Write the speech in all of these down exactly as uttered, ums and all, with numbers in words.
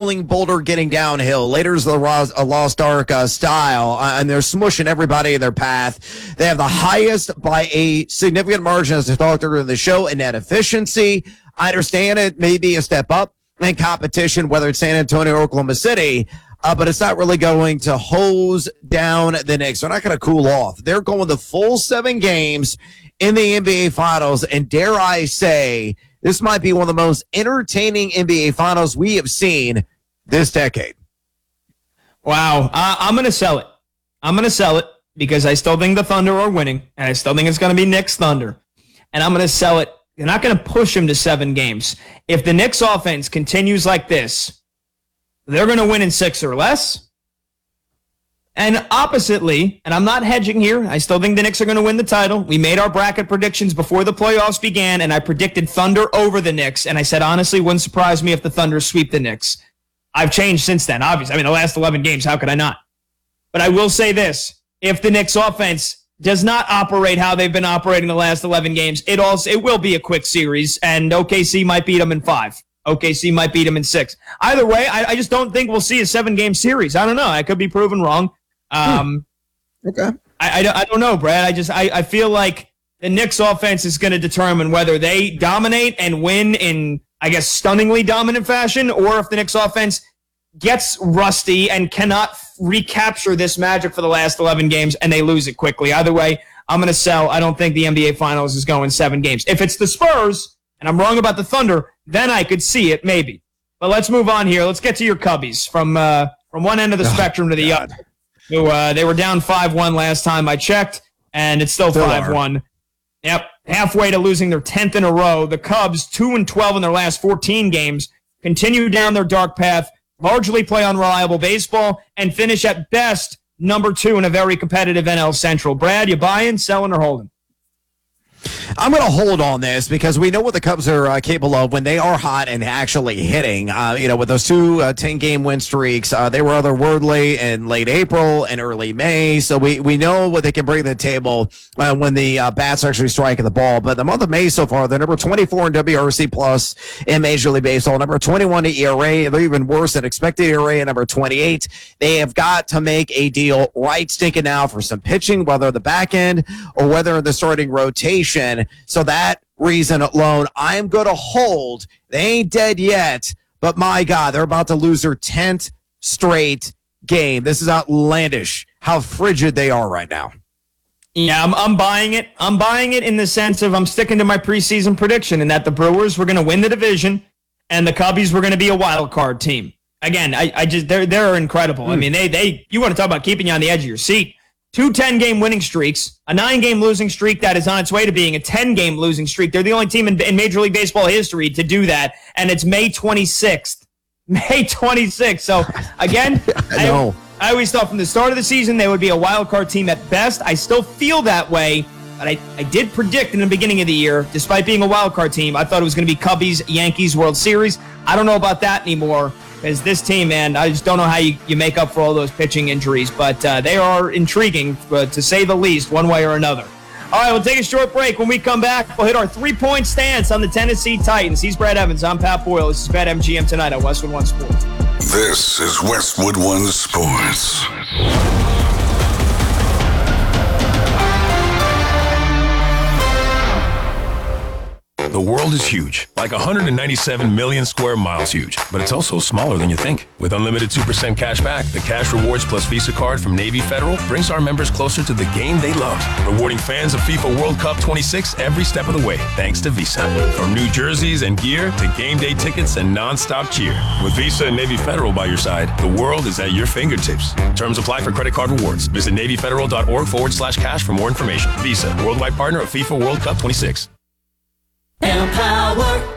rolling boulder getting downhill. Later's the Ros- a Lost Ark uh, style, uh, and they're smushing everybody in their path. They have the highest by a significant margin, as I talked earlier in the show, in net efficiency. I understand it may be a step up in competition, whether it's San Antonio or Oklahoma City, uh, but it's not really going to hose down the Knicks. They're not going to cool off. They're going the full seven games in the N B A Finals, and dare I say, this might be one of the most entertaining N B A Finals we have seen this decade. Wow. Uh, I'm going to sell it. I'm going to sell it because I still think the Thunder are winning, and I still think it's going to be Knicks Thunder. And I'm going to sell it. They're not going to push them to seven games. If the Knicks offense continues like this, they're going to win in six or less. And oppositely, and I'm not hedging here, I still think the Knicks are going to win the title. We made our bracket predictions before the playoffs began, and I predicted Thunder over the Knicks. And I said, honestly, wouldn't surprise me if the Thunder sweep the Knicks. I've changed since then, obviously. I mean, the last eleven games, how could I not? But I will say this. If the Knicks offense does not operate how they've been operating the last eleven games, it also it will be a quick series, and O K C might beat them in five. O K C might beat them in six. Either way, I, I just don't think we'll see a seven-game series. I don't know. I could be proven wrong. Um, hmm. Okay. I, I, I don't know, Brad. I just I, I feel like the Knicks offense is going to determine whether they dominate and win in, I guess, stunningly dominant fashion, or if the Knicks offense gets rusty and cannot recapture this magic for the last eleven games and they lose it quickly. Either way, I'm going to sell. I don't think the N B A Finals is going seven games. If it's the Spurs, and I'm wrong about the Thunder, then I could see it, maybe. But let's move on here. Let's get to your Cubbies from uh, from one end of the oh, spectrum to the God. other. Who, uh, they were down five one last time I checked, and it's still five one. Yep, halfway to losing their tenth in a row. The Cubs, two and twelve in their last fourteen games, continue down their dark path, largely play unreliable baseball, and finish at best number two in a very competitive N L Central. Brad, you buying, selling, or holding? I'm going to hold on this because we know what the Cubs are uh, capable of when they are hot and actually hitting. Uh, you know, with those two uh, ten-game win streaks, uh, they were otherworldly in late April and early May. So we, we know what they can bring to the table uh, when the uh, bats are actually striking the ball. But the month of May so far, they're number twenty-four in W R C plus in Major League Baseball, number twenty-one in E R A. They're even worse than expected E R A at number twenty-eight. They have got to make a deal right stinking now for some pitching, whether the back end or whether in the starting rotation. So that reason alone, I'm going to hold. They ain't dead yet, but my God, they're about to lose their tenth straight game. This is outlandish how frigid they are right now. Yeah, I'm, I'm buying it. I'm buying it in the sense of I'm sticking to my preseason prediction and that the Brewers were going to win the division and the Cubbies were going to be a wild card team. Again, I, I just they're they're incredible. Mm. I mean, they they you want to talk about keeping you on the edge of your seat. Two ten-game winning streaks, a nine-game losing streak that is on its way to being a ten-game losing streak. They're the only team in, in Major League Baseball history to do that, and it's May twenty-sixth. May twenty-sixth. So, again, I, know. I, I always thought from the start of the season they would be a wild card team at best. I still feel that way, but I, I did predict in the beginning of the year, despite being a wild card team, I thought it was going to be Cubbies-Yankees World Series. I don't know about that anymore. Because this team, man, I just don't know how you, you make up for all those pitching injuries. But uh, they are intriguing, uh, to say the least, one way or another. All right, we'll take a short break. When we come back, we'll hit our three-point stance on the Tennessee Titans. He's Brad Evans. I'm Pat Boyle. This is BetMGM tonight on Westwood One Sports. This is Westwood One Sports. The world is huge, like one hundred ninety-seven million square miles huge, but it's also smaller than you think. With unlimited two percent cash back, the Cash Rewards Plus Visa card from Navy Federal brings our members closer to the game they love, rewarding fans of FIFA World Cup twenty-six every step of the way, thanks to Visa. From new jerseys and gear to game day tickets and non-stop cheer. With Visa and Navy Federal by your side, the world is at your fingertips. Terms apply for credit card rewards. Visit NavyFederal.org forward slash cash for more information. Visa, worldwide partner of FIFA World Cup twenty-six. Empower.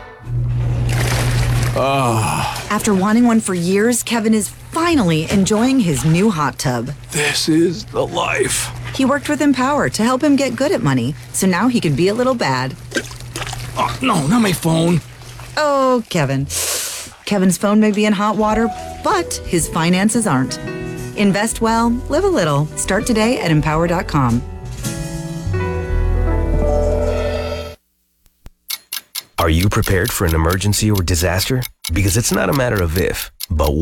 Oh. After wanting one for years, Kevin is finally enjoying his new hot tub. This is the life. He worked with Empower to help him get good at money, so now he can be a little bad. Oh, no, not my phone. Oh, Kevin. Kevin's phone may be in hot water, but his finances aren't. Invest well, live a little. Start today at empower dot com. Are you prepared for an emergency or disaster? Because it's not a matter of if, but